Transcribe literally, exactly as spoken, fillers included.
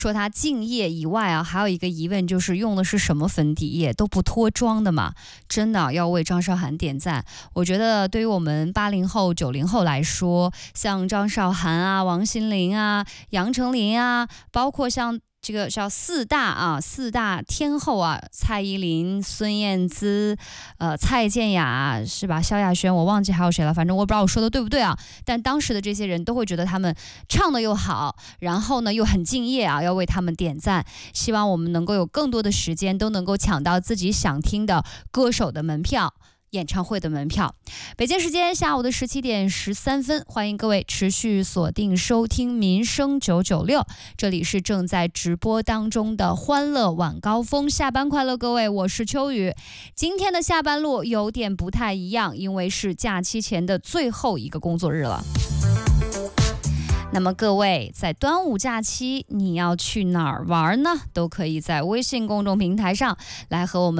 说他敬业以外啊，还有一个疑问就是用的是什么粉底液，都不脱妆的嘛？真的要为张韶涵点赞。我觉得对于我们八零后、九零后来说，像张韶涵啊、王心凌啊、杨丞琳啊，包括像这个叫四大啊，四大天后啊，蔡依林、孙燕姿、呃蔡健雅是吧？萧亚轩，我忘记还有谁了，反正我不知道我说的对不对啊。但当时的这些人都会觉得他们唱的又好，然后呢又很敬业啊，要为他们点赞。希望我们能够有更多的时间，都能够抢到自己想听的歌手的门票。演唱会的门票。北京时间下午的十七点十三分，欢迎各位持续锁定收听民生九九六，这里是正在直播当中的欢乐晚高峰，下班快乐各位，我是秋雨。今天的下班路有点不太一样，因为是假期前的最后一个工作日了。那么各位，在端午假期你要去哪儿玩呢？都可以在微信公众平台上来和我们